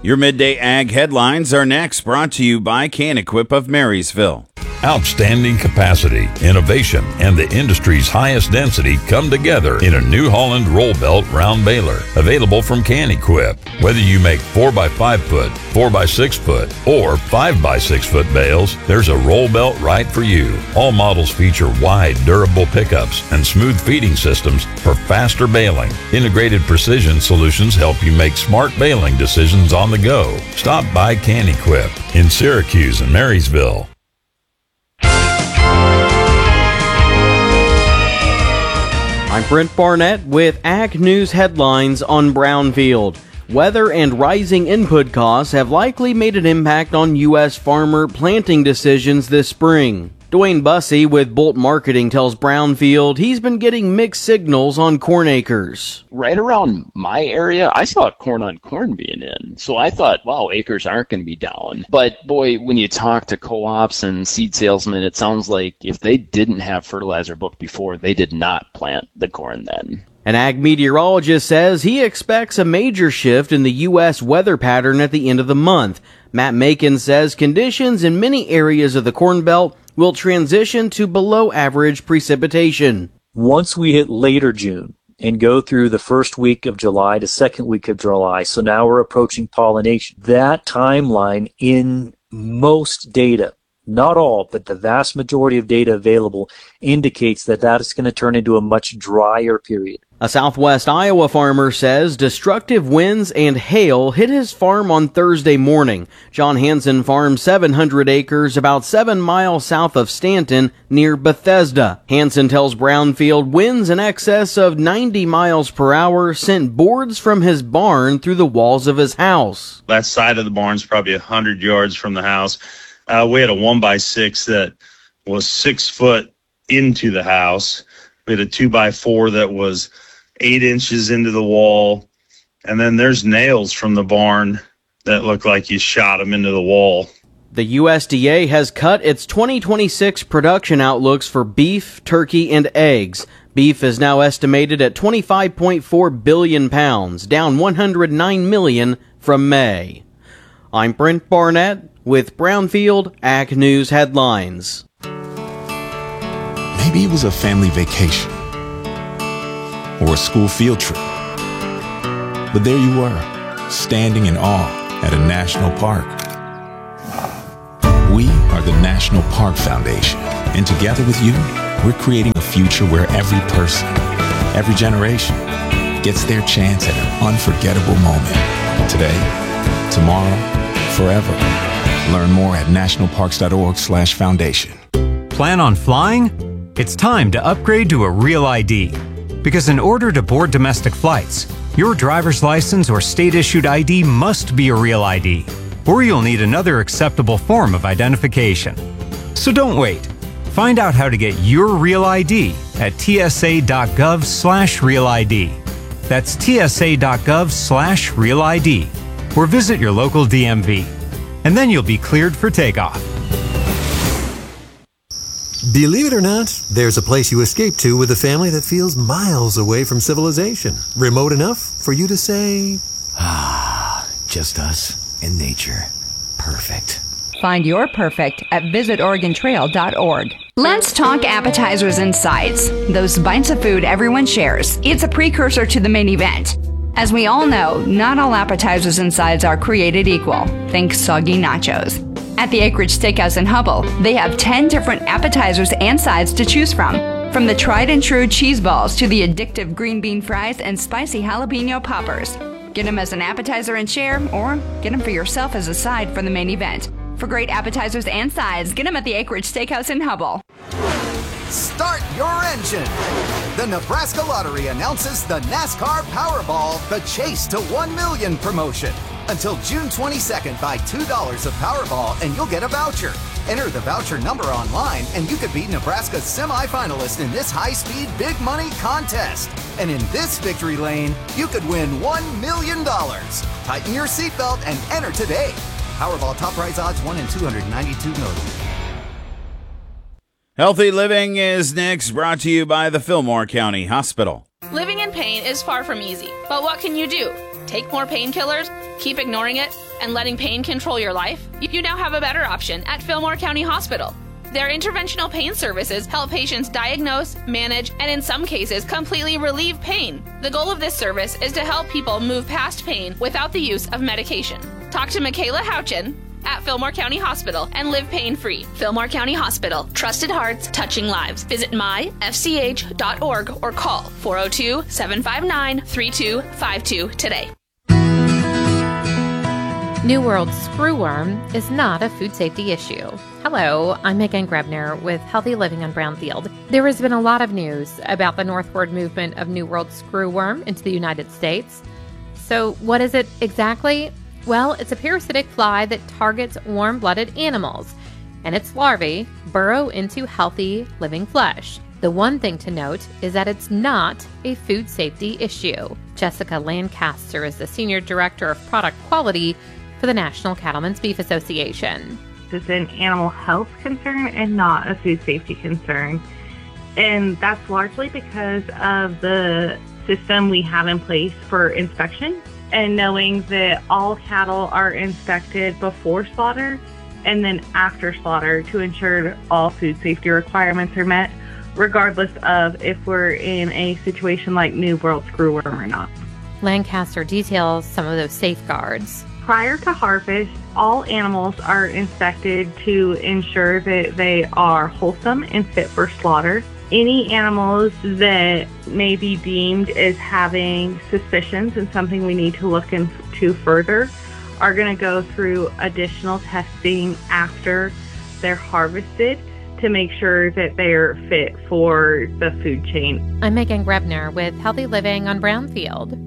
Your Midday Ag headlines are next, brought to you by Can-Equip of Marysville. Outstanding capacity, innovation, and the industry's highest density come together in a New Holland roll belt round baler, available from Can-Equip. Whether you make 4x5 foot, 4x6 foot, or 5x6 foot bales, there's a roll belt right for you. All models feature wide, durable pickups and smooth feeding systems for faster baling. Integrated precision solutions help you make smart baling decisions on the go. Stop by Can-Equip in Syracuse and Marysville. I'm Brent Barnett with Ag News headlines on Brownfield. Weather and rising input costs have likely made an impact on U.S. farmer planting decisions this spring. Dwayne Bussey with Bolt Marketing tells Brownfield he's been getting mixed signals on corn acres. Right around my area, I saw corn on corn being in. So I thought, wow, acres aren't going to be down. But boy, when you talk to co-ops and seed salesmen, it sounds like if they didn't have fertilizer booked before, they did not plant the corn then. An ag meteorologist says he expects a major shift in the U.S. weather pattern at the end of the month. Matt Macon says conditions in many areas of the Corn Belt will transition to below average precipitation. Once we hit later June and go through the first week of July to second week of July, so now we're approaching pollination, that timeline in most data, not all, but the vast majority of data available indicates that that is going to turn into a much drier period. A Southwest Iowa farmer says destructive winds and hail hit his farm on Thursday morning. John Hansen farms 700 acres about 7 miles south of Stanton near Bethesda. Hansen tells Brownfield winds in excess of 90 miles per hour sent boards from his barn through the walls of his house. That side of the barn's probably 100 yards from the house. We had a 1x6 that was 6 foot into the house. We had a 2x4 that was 8 inches into the wall. And then there's nails from the barn that look like you shot them into the wall. The USDA has cut its 2026 production outlooks for beef, turkey, and eggs. Beef is now estimated at 25.4 billion pounds, down 109 million from May. I'm Brent Barnett with Brownfield Ag News headlines. Maybe it was a family vacation or a school field trip. But there you were, standing in awe at a national park. We are the National Park Foundation, and together with you, we're creating a future where every person, every generation, gets their chance at an unforgettable moment. Today, tomorrow, forever. Learn more at nationalparks.org/foundation. Plan on flying? It's time to upgrade to a Real ID. Because in order to board domestic flights, your driver's license or state-issued ID must be a Real ID, or you'll need another acceptable form of identification. So don't wait. Find out how to get your Real ID at tsa.gov/Real ID. That's tsa.gov/Real ID, or visit your local DMV. And then you'll be cleared for takeoff. Believe it or not, there's a place you escape to with a family that feels miles away from civilization. Remote enough for you to say, just us and nature. Perfect. Find your perfect at visitoregontrail.org. Let's talk appetizers and sides. Those bites of food everyone shares. It's a precursor to the main event. As we all know, not all appetizers and sides are created equal. Think soggy nachos. At the Acreage Steakhouse in Hubble, they have 10 different appetizers and sides to choose from the tried and true cheese balls to the addictive green bean fries and spicy jalapeno poppers. Get them as an appetizer and share, or get them for yourself as a side for the main event. For great appetizers and sides, get them at the Acreage Steakhouse in Hubble. Start your engine! The Nebraska Lottery announces the NASCAR Powerball, the Chase to 1 Million promotion. Until June 22nd, buy $2 of Powerball and you'll get a voucher. Enter the voucher number online and you could be Nebraska's semifinalist in this high-speed big money contest. And in this victory lane, you could win $1 million. Tighten your seatbelt and enter today. Powerball top prize odds 1 in 292 million. Healthy Living is next, brought to you by the Fillmore County Hospital. Living in pain is far from easy, but what can you do? Take more painkillers? Keep ignoring it and letting pain control your life? You now have a better option at Fillmore County Hospital. Their interventional pain services help patients diagnose, manage, and in some cases, completely relieve pain. The goal of this service is to help people move past pain without the use of medication. Talk to Michaela Houchin at Fillmore County Hospital and live pain-free. Fillmore County Hospital. Trusted hearts, touching lives. Visit myfch.org or call 402-759-3252 today. New World screwworm is not a food safety issue. Hello, I'm Megan Grebner with Healthy Living on Brownfield. There has been a lot of news about the northward movement of New World screwworm into the United States. So what is it exactly? Well, it's a parasitic fly that targets warm-blooded animals, and its larvae burrow into healthy, living flesh. The one thing to note is that it's not a food safety issue. Jessica Lancaster is the Senior Director of Product Quality for the National Cattlemen's Beef Association. It's an animal health concern and not a food safety concern. And that's largely because of the system we have in place for inspection and knowing that all cattle are inspected before slaughter and then after slaughter to ensure all food safety requirements are met, regardless of if we're in a situation like New World screwworm or not. Lancaster details some of those safeguards. Prior to harvest, all animals are inspected to ensure that they are wholesome and fit for slaughter. Any animals that may be deemed as having suspicions and something we need to look into further are going to go through additional testing after they're harvested to make sure that they're fit for the food chain. I'm Megan Grebner with Healthy Living on Brownfield.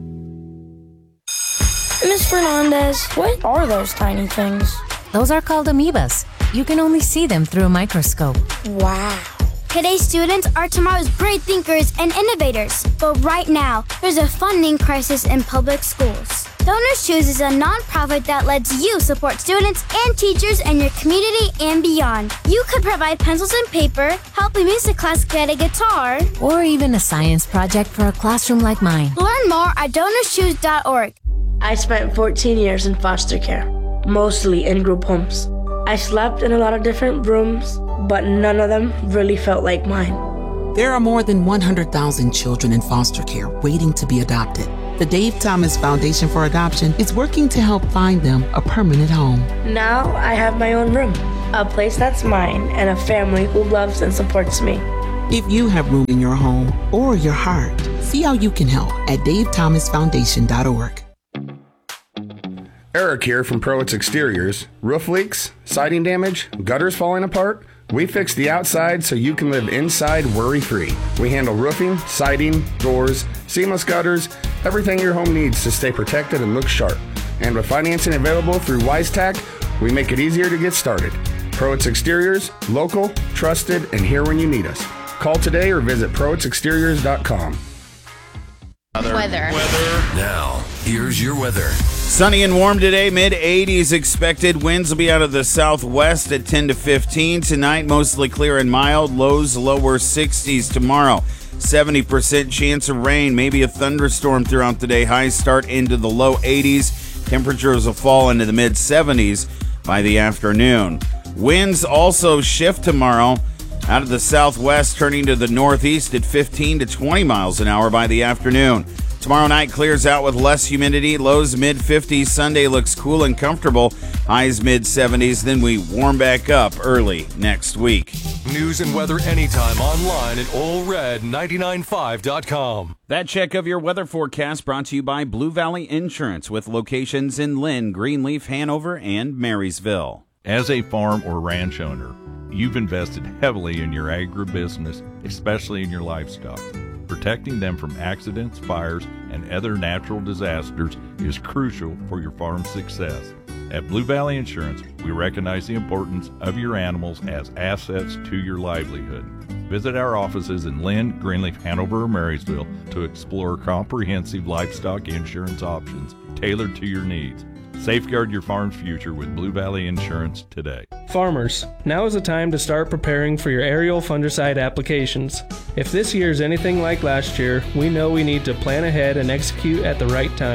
Ms. Fernandez, what are those tiny things? Those are called amoebas. You can only see them through a microscope. Wow. Today's students are tomorrow's great thinkers and innovators. But right now, there's a funding crisis in public schools. Donors Choose is a nonprofit that lets you support students and teachers in your community and beyond. You could provide pencils and paper, help a music class get a guitar, or even a science project for a classroom like mine. Learn more at DonorsChoose.org. I spent 14 years in foster care, mostly in group homes. I slept in a lot of different rooms, but none of them really felt like mine. There are more than 100,000 children in foster care waiting to be adopted. The Dave Thomas Foundation for Adoption is working to help find them a permanent home. Now I have my own room, a place that's mine, and a family who loves and supports me. If you have room in your home or your heart, see how you can help at davethomasfoundation.org. Eric here from Prowitz Exteriors. Roof leaks, siding damage, gutters falling apart? We fix the outside so you can live inside worry-free. We handle roofing, siding, doors, seamless gutters, everything your home needs to stay protected and look sharp. And with financing available through WiseTac, we make it easier to get started. Prowitz Exteriors, local, trusted, and here when you need us. Call today or visit ProwitzExteriors.com. Weather. Now, here's your weather. Sunny and warm today, mid-80s expected. Winds will be out of the southwest at 10 to 15. Tonight, mostly clear and mild. Lows lower 60s tomorrow. 70% chance of rain, maybe a thunderstorm throughout the day. Highs start into the low 80s. Temperatures will fall into the mid-70s by the afternoon. Winds also shift tomorrow out of the southwest, turning to the northeast at 15 to 20 miles an hour by the afternoon. Tomorrow night clears out with less humidity, lows mid-50s. Sunday looks cool and comfortable, highs mid-70s. Then we warm back up early next week. News and weather anytime online at allred995.com. That check of your weather forecast brought to you by Blue Valley Insurance with locations in Lynn, Greenleaf, Hanover, and Marysville. As a farm or ranch owner, you've invested heavily in your agribusiness, especially in your livestock. Protecting them from accidents, fires, and other natural disasters is crucial for your farm's success. At Blue Valley Insurance, we recognize the importance of your animals as assets to your livelihood. Visit our offices in Lynn, Greenleaf, Hanover, or Marysville to explore comprehensive livestock insurance options tailored to your needs. Safeguard your farm's future with Blue Valley Insurance today. Farmers, now is the time to start preparing for your aerial fungicide applications. If this year is anything like last year, we know we need to plan ahead and execute at the right time.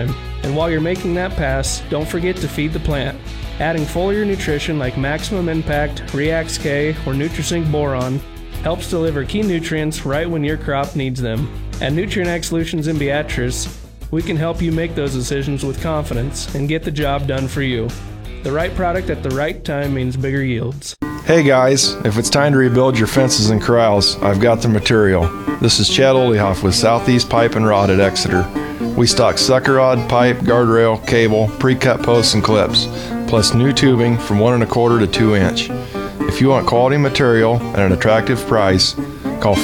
And while you're making that pass, don't forget to feed the plant. Adding foliar nutrition like Maximum Impact, Reax K, or Nutrisync Boron helps deliver key nutrients right when your crop needs them. At Nutrient Ag Solutions in Beatrice, we can help you make those decisions with confidence and get the job done for you. The right product at the right time means bigger yields. Hey guys, if it's time to rebuild your fences and corrals, I've got the material. This is Chad Olehoff with Southeast Pipe and Rod at Exeter. We stock sucker rod, pipe, guardrail, cable, pre-cut posts and clips, plus new tubing from 1 1/4 to 2 inch. If you want quality material at an attractive price, call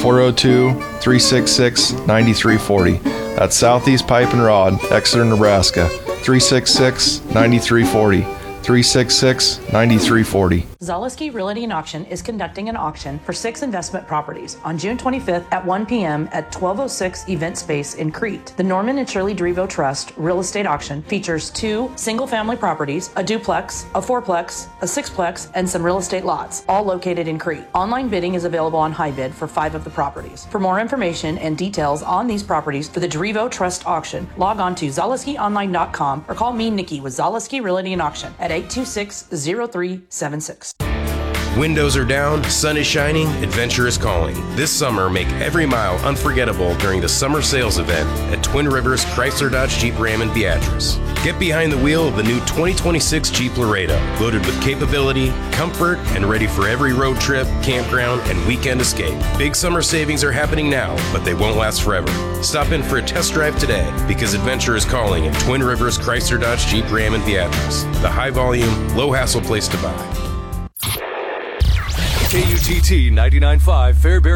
402-366-9340. That's Southeast Pipe and Rod, Exeter, Nebraska, 366-9340. 366-9340. Zaleski Realty and Auction is conducting an auction for 6 investment properties on June 25th at 1 p.m. at 1206 Event Space in Crete. The Norman and Shirley Drevo Trust Real Estate Auction features 2 single-family properties, a duplex, a fourplex, a sixplex, and some real estate lots, all located in Crete. Online bidding is available on HiBid for 5 of the properties. For more information and details on these properties for the Drevo Trust Auction, log on to ZaleskiOnline.com or call me, Nikki, with Zaleski Realty and Auction at 826-0376. Windows are down, sun is shining, adventure is calling. This summer, make every mile unforgettable during the summer sales event at Twin Rivers Chrysler Dodge Jeep Ram in Beatrice. Get behind the wheel of the new 2026 Jeep Laredo, loaded with capability, comfort, and ready for every road trip, campground, and weekend escape. Big summer savings are happening now, but they won't last forever. Stop in for a test drive today, because adventure is calling at Twin Rivers Chrysler Dodge Jeep Ram in Beatrice. The high volume, low hassle place to buy. KUTT 99.5 Fairbury.